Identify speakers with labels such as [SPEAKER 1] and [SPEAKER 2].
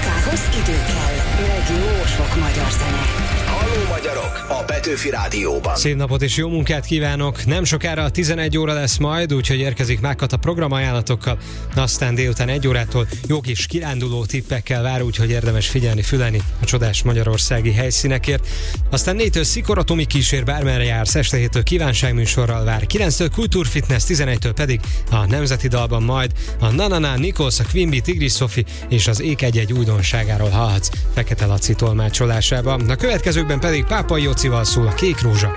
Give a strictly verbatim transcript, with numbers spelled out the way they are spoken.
[SPEAKER 1] Munkához idő kell, meg jó sok magyar zene.
[SPEAKER 2] Halló magyarok! A Petőfi Rádióban.
[SPEAKER 3] Szép napot és jó munkát kívánok! Nem sokára tizenegy óra lesz majd, úgyhogy érkezik Mákat a programajánlatokkal. Aztán délután egy órától jó kis kiránduló tippekkel vár, úgyhogy érdemes figyelni, fülelni a csodás magyarországi helyszínekért. Aztán négytől Szikora Tomi kísér, bármerre jársz, este héttől kívánságműsorral vár. kilenctől Kultúrfitness, tizenegytől pedig a Nemzeti Dalban majd a Nanana, Nikolsz, a Quimby, Tigris Sophie és az Ék egy-egy újdonságáról hallhatsz Fekete Laci tolmácsolásában. A következőkben pedig Pápai Jocival szól a Kék Rózsa.